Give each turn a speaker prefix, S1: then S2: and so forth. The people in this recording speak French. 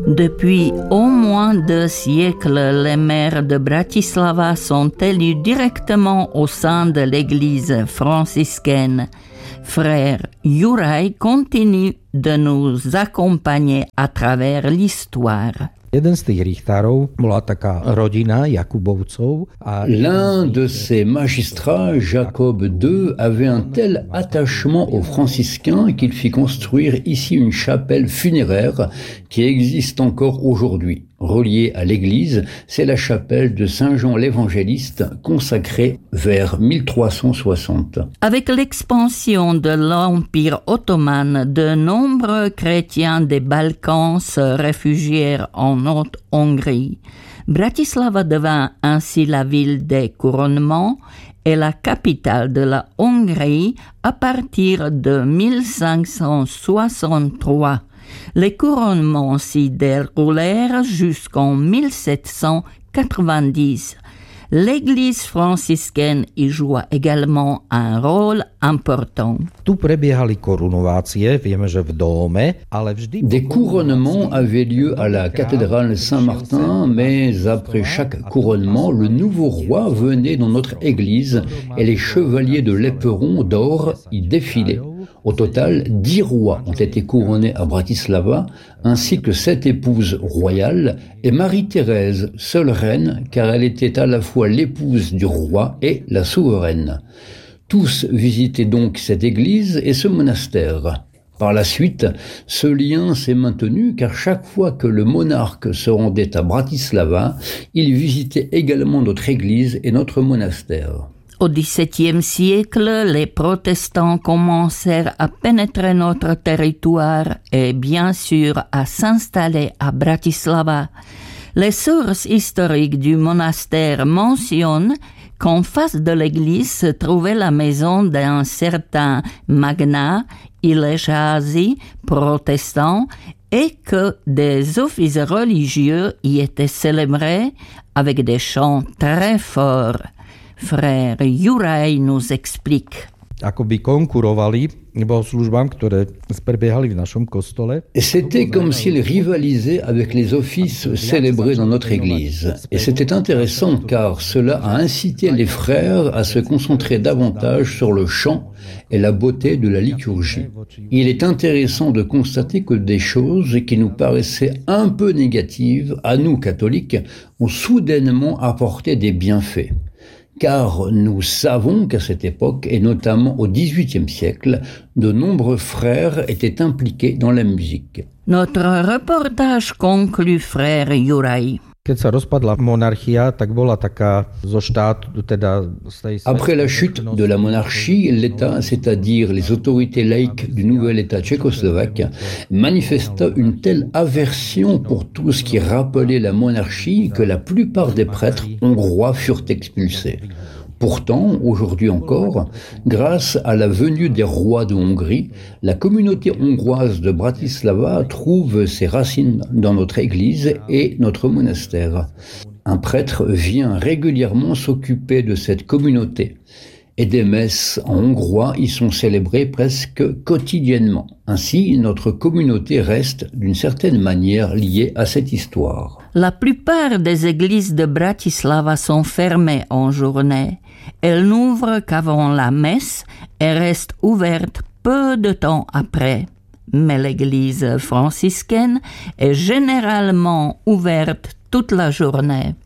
S1: Depuis au moins 2 siècles, les maires de Bratislava sont élus directement au sein de l'église franciscaine. Frère Juraj continue de nous accompagner à travers l'histoire.
S2: Jeden z tých richtárov bola taká rodina Jakubovcov.
S3: L'un de ces magistrats, Jacob II, avait un tel attachement aux franciscains qu'il fit construire ici une chapelle funéraire qui existe encore aujourd'hui. Reliée à l'église, c'est la chapelle de Saint Jean l'Évangéliste consacrée vers 1360.
S1: Avec l'expansion de l'Empire ottoman, de nombreux chrétiens des Balkans se réfugièrent en Haute-Hongrie. Bratislava devint ainsi la ville des couronnements et la capitale de la Hongrie à partir de 1563. Les couronnements s'y déroulèrent jusqu'en 1790. L'église franciscaine y joua également un rôle important.
S2: Tu prebiehali korunovácie, vieme, že v dóme, ale vždy...
S3: Des couronnements avaient lieu à la cathédrale Saint-Martin, mais après chaque couronnement, le nouveau roi venait dans notre église et les chevaliers de l'éperon d'or y défilaient. Au total, 10 rois ont été couronnés à Bratislava, ainsi que 7 épouses royales, et Marie-Thérèse, seule reine, car elle était à la fois l'épouse du roi et la souveraine. Tous visitaient donc cette église et ce monastère. Par la suite, ce lien s'est maintenu car chaque fois que le monarque se rendait à Bratislava, il visitait également notre église et notre monastère.
S1: Au XVIIe siècle, les protestants commencèrent à pénétrer notre territoire et bien sûr à s'installer à Bratislava. Les sources historiques du monastère mentionnent qu'en face de l'église se trouvait la maison d'un certain Magnat Ilesházy, protestant, et que des offices religieux y étaient célébrés avec des chants très forts. Frère Juraj nous explique.
S2: Akoby konkurovali bohoslužbám, ktoré prebiehali v našom kostole.
S3: C'était comme s'ils rivalisaient avec les offices célébrés dans notre église. Et c'était intéressant car cela a incité les frères à se concentrer davantage sur le chant et la beauté de la liturgie. Il est intéressant de constater que des choses qui nous paraissaient un peu négatives, à nous catholiques, ont soudainement apporté des bienfaits. Car nous savons qu'à cette époque, et notamment au XVIIIe siècle, de nombreux frères étaient impliqués dans la musique.
S1: Notre reportage conclut, frère Juraj.
S2: Keď sa rozpadla monarchia, tak bola taká zo štátu, teda z tej...
S3: Après la chute de la monarchie, l'État, c'est-à-dire les autorités laïques du nouvel État tchécoslovaque, manifesta une telle aversion pour tout ce qui rappelait la monarchie que la plupart des prêtres hongrois furent expulsés. Pourtant, aujourd'hui encore, grâce à la venue des rois de Hongrie, la communauté hongroise de Bratislava trouve ses racines dans notre église et notre monastère. Un prêtre vient régulièrement s'occuper de cette communauté. Et des messes en hongrois y sont célébrées presque quotidiennement. Ainsi, notre communauté reste d'une certaine manière liée à cette histoire.
S1: La plupart des églises de Bratislava sont fermées en journée. Elles n'ouvrent qu'avant la messe et restent ouvertes peu de temps après. Mais l'église franciscaine est généralement ouverte toute la journée.